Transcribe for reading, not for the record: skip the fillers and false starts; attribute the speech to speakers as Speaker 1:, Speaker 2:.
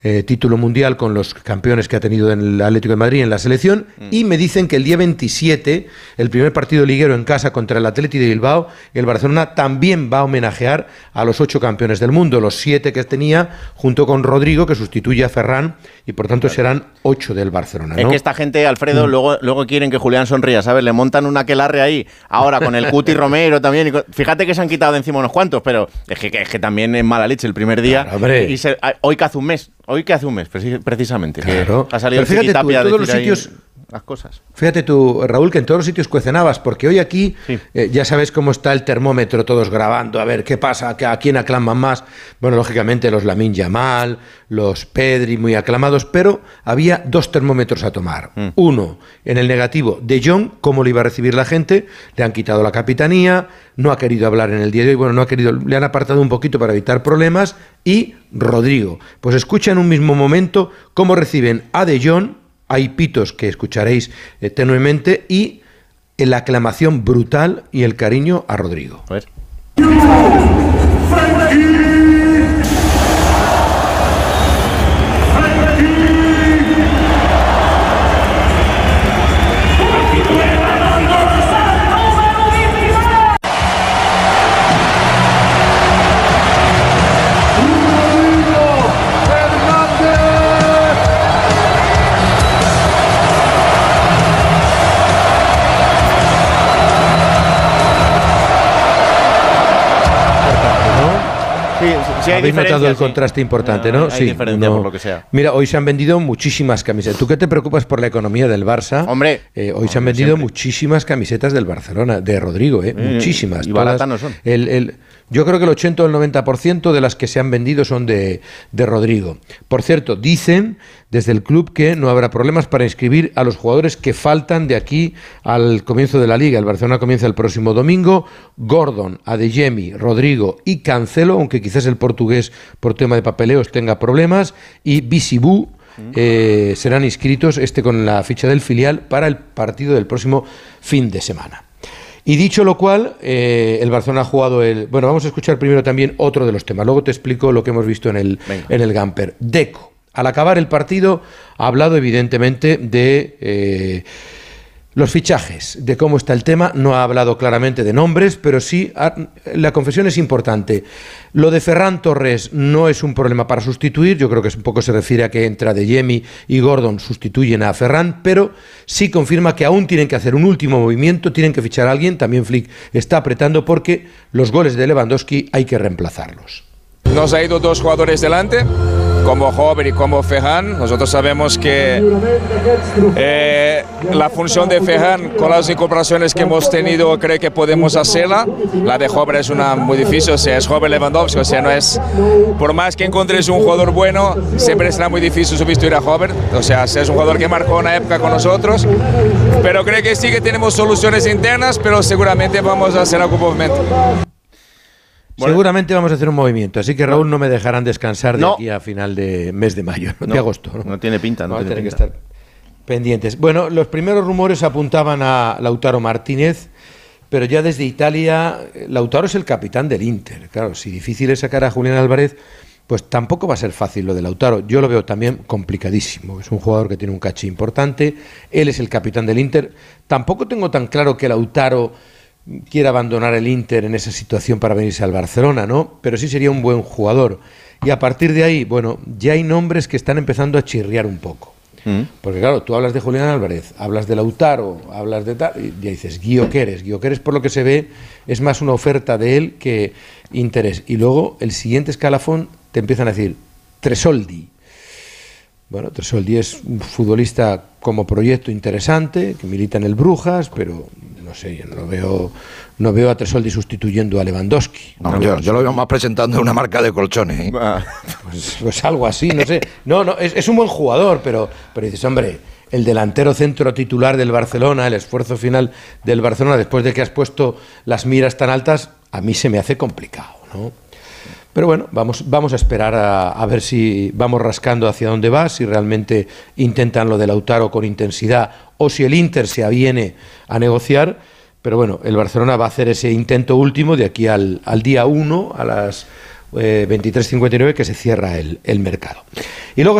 Speaker 1: título mundial con los campeones que ha tenido en el Atlético de Madrid en la selección, y me dicen que el día 27, el primer partido liguero en casa contra el Athletic de Bilbao, el Barcelona también va a homenajear a los 8 campeones del mundo, los 7 que tenía, junto con Rodrigo, que sustituye a Ferran, y por tanto serán 8 del Barcelona, ¿no?
Speaker 2: Es que esta gente, Alfredo, luego quieren que Julián sonría, ¿sabes? Le montan una aquelarre ahí, ahora con el Cuti Romero también. Fíjate que se han quitado de encima unos cuantos, pero es que también es mala leche el primer día.
Speaker 1: Claro,
Speaker 2: hoy que hace un mes. Hoy que hace un mes, precisamente.
Speaker 1: Claro.
Speaker 2: Que ha salido
Speaker 1: pero fíjate tú, en todos los sitios
Speaker 2: las cosas.
Speaker 1: Fíjate tú, Raúl, que en todos los sitios cuecen habas, porque hoy aquí ya sabes cómo está el termómetro, todos grabando, a ver qué pasa, a quién aclaman más. Bueno, lógicamente los Lamine Yamal, los Pedri, muy aclamados, pero había 2 termómetros a tomar. Uno, en el negativo, De Jong, cómo le iba a recibir la gente, le han quitado la capitanía, no ha querido hablar en el día de hoy, bueno, no ha querido, le han apartado un poquito para evitar problemas, y Rodrigo. Pues escucha en un mismo momento cómo reciben a De Jong. Hay pitos que escucharéis tenuemente y la aclamación brutal y el cariño a Rodrigo.
Speaker 2: A ver. Sí,
Speaker 1: habéis notado el contraste importante, ¿no?
Speaker 2: Hay diferencia por lo que sea.
Speaker 1: Mira, hoy se han vendido muchísimas camisetas. ¿Tú qué te preocupas por la economía del Barça?
Speaker 2: Hombre,
Speaker 1: hoy se han vendido muchísimas camisetas del Barcelona, de Rodrigo, muchísimas.
Speaker 2: Y baratas no son.
Speaker 1: Yo creo que el 80 o el 90% de las que se han vendido son de Rodrigo. Por cierto, dicen desde el club que no habrá problemas para inscribir a los jugadores que faltan de aquí al comienzo de la Liga. El Barcelona comienza el próximo domingo. Gordon, Adeyemi, Rodrigo y Cancelo, aunque quizás el portugués por tema de papeleos tenga problemas, y Bisibú serán inscritos, con la ficha del filial, para el partido del próximo fin de semana. Y dicho lo cual, el Barcelona ha jugado Bueno, vamos a escuchar primero también otro de los temas. Luego te explico lo que hemos visto en el Gamper. Deco, al acabar el partido, ha hablado evidentemente de los fichajes, de cómo está el tema. No ha hablado claramente de nombres, pero sí, la confesión es importante. Lo de Ferran Torres no es un problema para sustituir. Yo creo que un poco se refiere a que entre Adeyemi y Gordon sustituyen a Ferran, pero sí confirma que aún tienen que hacer un último movimiento, tienen que fichar a alguien. También Flick está apretando porque los goles de Lewandowski hay que reemplazarlos.
Speaker 3: Nos ha ido 2 jugadores delante, como Hover y como Ferran. Nosotros sabemos que la función de Ferran, con las incorporaciones que hemos tenido, creo que podemos hacerla. La de Hover es una muy difícil, o sea, es Hover Lewandowski, o sea, no es... Por más que encontres un jugador bueno, siempre será muy difícil sustituir a Hover. O sea, es un jugador que marcó una época con nosotros, pero creo que sí que tenemos soluciones internas, pero seguramente vamos a hacer algún movimiento.
Speaker 1: Seguramente vamos a hacer un movimiento, así que Raúl no me dejarán descansar de aquí a final de mes de mayo, de agosto.
Speaker 2: No tiene pinta, no tiene pinta.
Speaker 1: Que estar pendientes. Bueno, los primeros rumores apuntaban a Lautaro Martínez, pero ya desde Italia, Lautaro es el capitán del Inter. Claro, si difícil es sacar a Julián Álvarez, pues tampoco va a ser fácil lo de Lautaro. Yo lo veo también complicadísimo. Es un jugador que tiene un caché importante, él es el capitán del Inter. Tampoco tengo tan claro que Lautaro quiere abandonar el Inter en esa situación para venirse al Barcelona, ¿no? Pero sí sería un buen jugador. Y a partir de ahí, bueno, ya hay nombres que están empezando a chirriar un poco. Porque claro, tú hablas de Julián Álvarez, hablas de Lautaro, hablas de tal, y ya dices, Gyökeres, por lo que se ve, es más una oferta de él que interés. Y luego, el siguiente escalafón, te empiezan a decir, Tresoldi. Bueno, Tresoldi es un futbolista como proyecto interesante, que milita en el Brujas, pero no sé, yo no veo a Tresoldi sustituyendo a Lewandowski.
Speaker 4: No, yo lo veo más presentando una marca de colchones, ¿eh?
Speaker 1: Pues algo así, no sé. No, es un buen jugador, pero dices, hombre, el delantero centro titular del Barcelona, el esfuerzo final del Barcelona, después de que has puesto las miras tan altas, a mí se me hace complicado, ¿no? Pero bueno, vamos a esperar a ver si vamos rascando hacia dónde va, si realmente intentan lo de Lautaro con intensidad o si el Inter se aviene a negociar. Pero bueno, el Barcelona va a hacer ese intento último de aquí al día 1, a las 23,59 que se cierra el mercado. Y luego